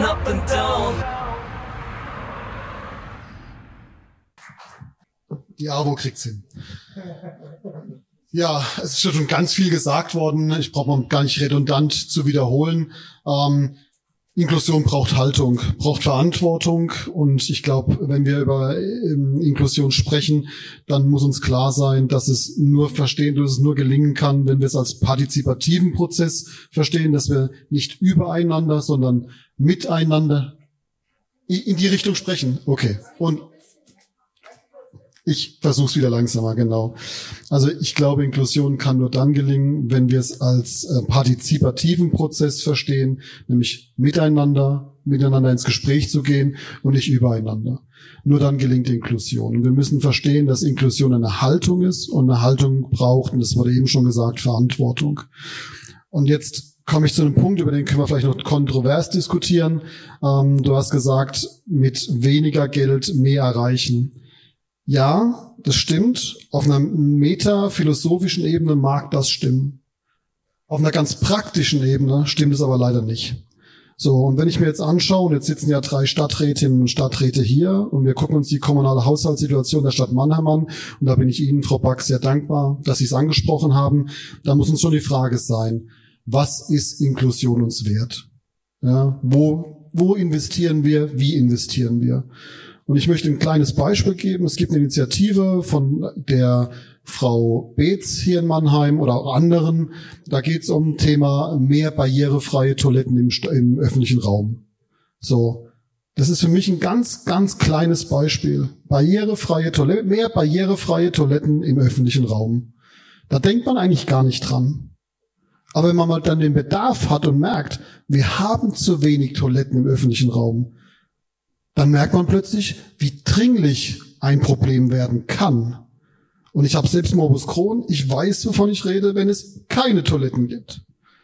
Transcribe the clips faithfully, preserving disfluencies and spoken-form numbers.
up and down. Die AWO kriegt's hin. Ja, es ist schon ganz viel gesagt worden. Ich brauche mal gar nicht redundant zu wiederholen. Ähm, Inklusion braucht Haltung, braucht Verantwortung. Und ich glaube, wenn wir über ähm, Inklusion sprechen, dann muss uns klar sein, dass es nur verstehen, dass es nur gelingen kann, wenn wir es als partizipativen Prozess verstehen, dass wir nicht übereinander, sondern miteinander in die Richtung sprechen. Okay. Und ich versuche es wieder langsamer, genau. Also ich glaube, Inklusion kann nur dann gelingen, wenn wir es als äh, partizipativen Prozess verstehen, nämlich miteinander, miteinander ins Gespräch zu gehen und nicht übereinander. Nur dann gelingt Inklusion. Und wir müssen verstehen, dass Inklusion eine Haltung ist und eine Haltung braucht, und das wurde eben schon gesagt, Verantwortung. Und jetzt komme ich zu einem Punkt, über den können wir vielleicht noch kontrovers diskutieren. Ähm, du hast gesagt, mit weniger Geld mehr erreichen. Ja, das stimmt. Auf einer metaphilosophischen Ebene mag das stimmen. Auf einer ganz praktischen Ebene stimmt es aber leider nicht. So, und wenn ich mir jetzt anschaue, und jetzt sitzen ja drei Stadträtinnen und Stadträte hier, und wir gucken uns die kommunale Haushaltssituation der Stadt Mannheim an, und da bin ich Ihnen, Frau Back, sehr dankbar, dass Sie es angesprochen haben, da muss uns schon die Frage sein, was ist Inklusion uns wert? Ja, wo, wo investieren wir, wie investieren wir? Und ich möchte ein kleines Beispiel geben. Es gibt eine Initiative von der Frau Beetz hier in Mannheim oder auch anderen. Da geht es um Thema mehr barrierefreie Toiletten im, im öffentlichen Raum. So, das ist für mich ein ganz, ganz kleines Beispiel. Barrierefreie Toiletten, mehr barrierefreie Toiletten im öffentlichen Raum. Da denkt man eigentlich gar nicht dran. Aber wenn man mal dann den Bedarf hat und merkt, wir haben zu wenig Toiletten im öffentlichen Raum, dann merkt man plötzlich, wie dringlich ein Problem werden kann. Und ich habe selbst Morbus Crohn, ich weiß, wovon ich rede, wenn es keine Toiletten gibt.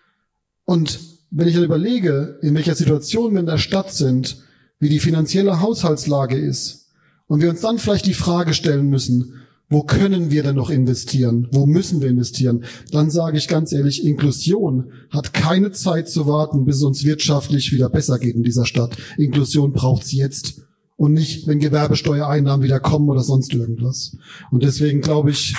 Und wenn ich dann überlege, in welcher Situation wir in der Stadt sind, wie die finanzielle Haushaltslage ist, und wir uns dann vielleicht die Frage stellen müssen, wo können wir denn noch investieren? Wo müssen wir investieren? Dann sage ich ganz ehrlich, Inklusion hat keine Zeit zu warten, bis es uns wirtschaftlich wieder besser geht in dieser Stadt. Inklusion braucht's jetzt und nicht, wenn Gewerbesteuereinnahmen wieder kommen oder sonst irgendwas. Und deswegen glaube ich,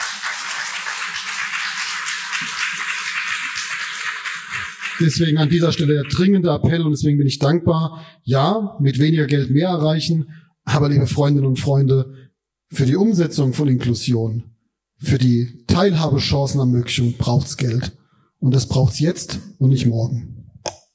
deswegen an dieser Stelle der dringende Appell, und deswegen bin ich dankbar. Ja, mit weniger Geld mehr erreichen, aber liebe Freundinnen und Freunde, für die Umsetzung von Inklusion, für die Teilhabechancenermöglichung braucht's Geld. Und das braucht's jetzt und nicht morgen.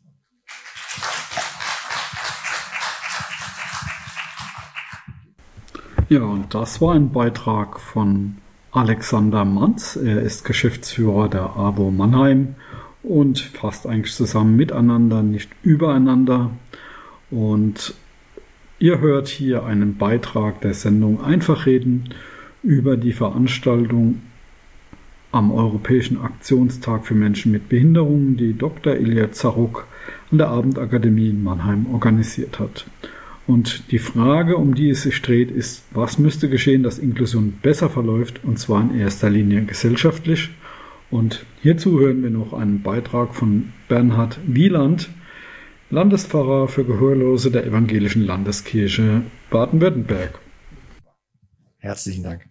Ja, und das war ein Beitrag von Alexander Manz. Er ist Geschäftsführer der AWO Mannheim und fasst eigentlich zusammen miteinander, nicht übereinander. Und ihr hört hier einen Beitrag der Sendung Einfach reden über die Veranstaltung am Europäischen Aktionstag für Menschen mit Behinderungen, die Doktor Ilja Zaruk an der Abendakademie in Mannheim organisiert hat. Und die Frage, um die es sich dreht, ist, was müsste geschehen, dass Inklusion besser verläuft, und zwar in erster Linie gesellschaftlich. Und hierzu hören wir noch einen Beitrag von Bernhard Wieland, Landespfarrer für Gehörlose der Evangelischen Landeskirche Baden-Württemberg. Herzlichen Dank.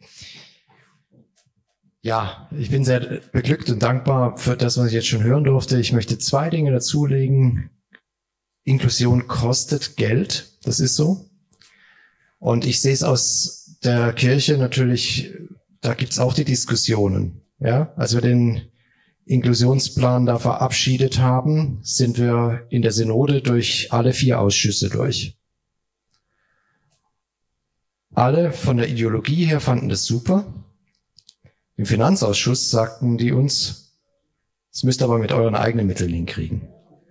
Ja, ich bin sehr beglückt und dankbar für das, was ich jetzt schon hören durfte. Ich möchte zwei Dinge dazulegen. Inklusion kostet Geld, das ist so. Und ich sehe es aus der Kirche natürlich, da gibt's auch die Diskussionen. Ja, als wir den Inklusionsplan da verabschiedet haben, sind wir in der Synode durch alle vier Ausschüsse durch. Alle von der Ideologie her fanden das super. Im Finanzausschuss sagten die uns, das müsst ihr aber mit euren eigenen Mitteln hinkriegen.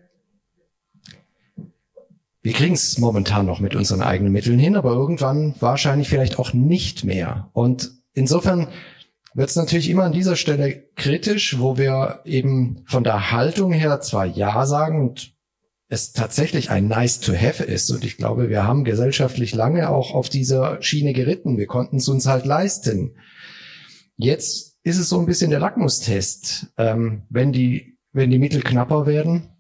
Wir kriegen es momentan noch mit unseren eigenen Mitteln hin, aber irgendwann wahrscheinlich vielleicht auch nicht mehr. Und insofern wird es natürlich immer an dieser Stelle kritisch, wo wir eben von der Haltung her zwar Ja sagen und es tatsächlich ein nice to have ist. Und ich glaube, wir haben gesellschaftlich lange auch auf dieser Schiene geritten. Wir konnten es uns halt leisten. Jetzt ist es so ein bisschen der Lackmustest. Ähm, wenn die, wenn die Mittel knapper werden,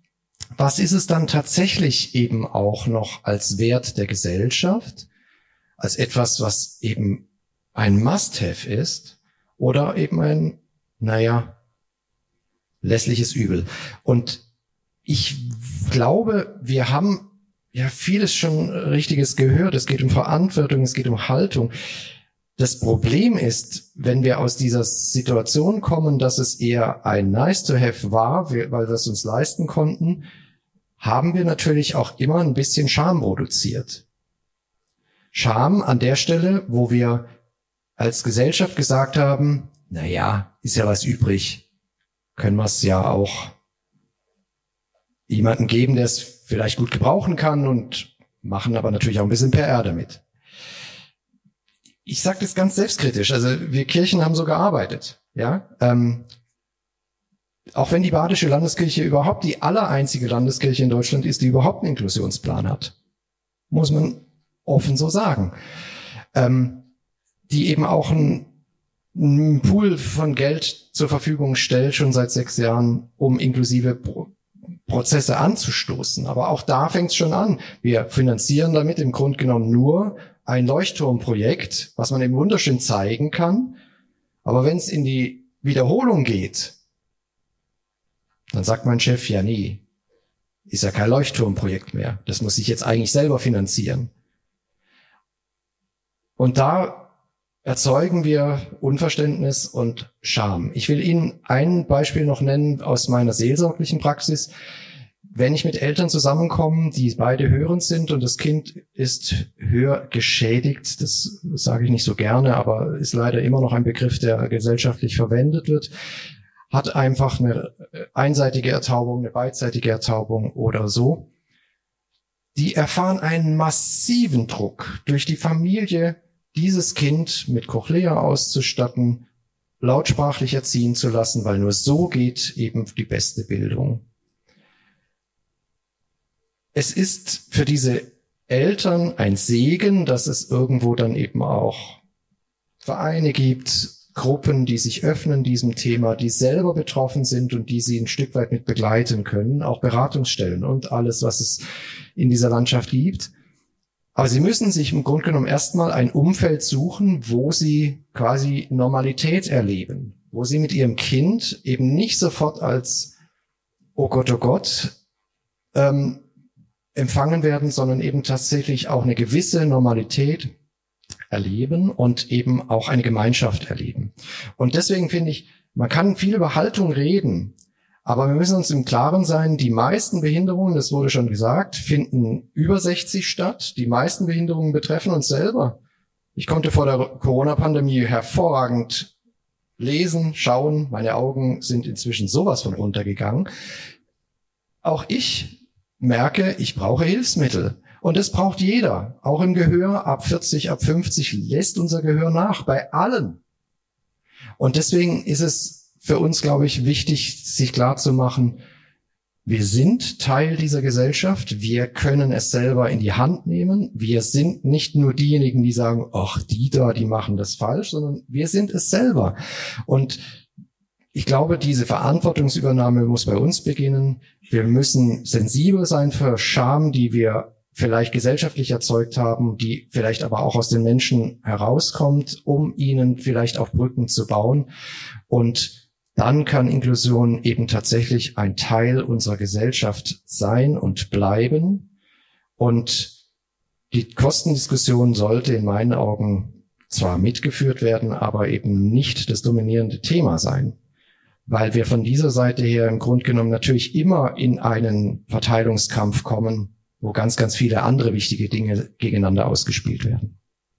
was ist es dann tatsächlich eben auch noch als Wert der Gesellschaft, als etwas, was eben ein Must-have ist oder eben ein, naja, lässliches Übel. Und ich glaube, wir haben ja vieles schon Richtiges gehört. Es geht um Verantwortung, es geht um Haltung. Das Problem ist, wenn wir aus dieser Situation kommen, dass es eher ein Nice-to-have war, weil wir es uns leisten konnten, haben wir natürlich auch immer ein bisschen Scham produziert. Scham an der Stelle, wo wir als Gesellschaft gesagt haben, na ja, ist ja was übrig, können wir es ja auch jemanden geben, der es vielleicht gut gebrauchen kann und machen aber natürlich auch ein bisschen P R damit. Ich sage das ganz selbstkritisch, also wir Kirchen haben so gearbeitet, ja. Ähm, auch wenn die Badische Landeskirche überhaupt die allereinzige Landeskirche in Deutschland ist, die überhaupt einen Inklusionsplan hat, muss man offen so sagen, ähm, die eben auch einen, einen Pool von Geld zur Verfügung stellt, schon seit sechs Jahren, um inklusive Pro- Prozesse anzustoßen. Aber auch da fängt es schon an. Wir finanzieren damit im Grunde genommen nur ein Leuchtturmprojekt, was man eben wunderschön zeigen kann. Aber wenn es in die Wiederholung geht, dann sagt mein Chef, ja nee, ist ja kein Leuchtturmprojekt mehr. Das muss ich jetzt eigentlich selber finanzieren. Und da erzeugen wir Unverständnis und Scham. Ich will Ihnen ein Beispiel noch nennen aus meiner seelsorglichen Praxis. Wenn ich mit Eltern zusammenkomme, die beide hörend sind und das Kind ist hörgeschädigt, das sage ich nicht so gerne, aber ist leider immer noch ein Begriff, der gesellschaftlich verwendet wird, hat einfach eine einseitige Ertaubung, eine beidseitige Ertaubung oder so. Die erfahren einen massiven Druck durch die Familie, dieses Kind mit Cochlea auszustatten, lautsprachlich erziehen zu lassen, weil nur so geht eben die beste Bildung. Es ist für diese Eltern ein Segen, dass es irgendwo dann eben auch Vereine gibt, Gruppen, die sich öffnen diesem Thema, die selber betroffen sind und die sie ein Stück weit mit begleiten können, auch Beratungsstellen und alles, was es in dieser Landschaft gibt. Aber sie müssen sich im Grunde genommen erstmal ein Umfeld suchen, wo sie quasi Normalität erleben, wo sie mit ihrem Kind eben nicht sofort als oh Gott, oh Gott ähm, empfangen werden, sondern eben tatsächlich auch eine gewisse Normalität erleben und eben auch eine Gemeinschaft erleben. Und deswegen finde ich, man kann viel über Haltung reden, aber wir müssen uns im Klaren sein, die meisten Behinderungen, das wurde schon gesagt, finden über sechzig statt. Die meisten Behinderungen betreffen uns selber. Ich konnte vor der Corona-Pandemie hervorragend lesen, schauen. Meine Augen sind inzwischen sowas von runtergegangen. Auch ich merke, ich brauche Hilfsmittel. Und das braucht jeder. Auch im Gehör, ab vierzig, ab fünfzig lässt unser Gehör nach, bei allen. Und deswegen ist es für uns, glaube ich, wichtig, sich klarzumachen, wir sind Teil dieser Gesellschaft, wir können es selber in die Hand nehmen. Wir sind nicht nur diejenigen, die sagen, ach, die da, die machen das falsch, sondern wir sind es selber. Und ich glaube, diese Verantwortungsübernahme muss bei uns beginnen. Wir müssen sensibel sein für Scham, die wir vielleicht gesellschaftlich erzeugt haben, die vielleicht aber auch aus den Menschen herauskommt, um ihnen vielleicht auch Brücken zu bauen. Und dann kann Inklusion eben tatsächlich ein Teil unserer Gesellschaft sein und bleiben. Und die Kostendiskussion sollte in meinen Augen zwar mitgeführt werden, aber eben nicht das dominierende Thema sein. Weil wir von dieser Seite her im Grunde genommen natürlich immer in einen Verteilungskampf kommen, wo ganz, ganz viele andere wichtige Dinge gegeneinander ausgespielt werden.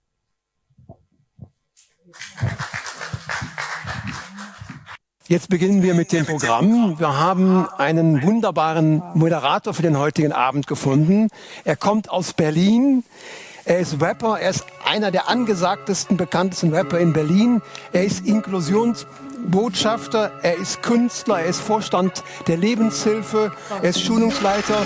Jetzt beginnen wir mit dem Programm. Wir haben einen wunderbaren Moderator für den heutigen Abend gefunden. Er kommt aus Berlin. Er ist Rapper. Er ist einer der angesagtesten, bekanntesten Rapper in Berlin. Er ist Inklusionsbotschafter. Er ist Künstler. Er ist Vorstand der Lebenshilfe. Er ist Schulungsleiter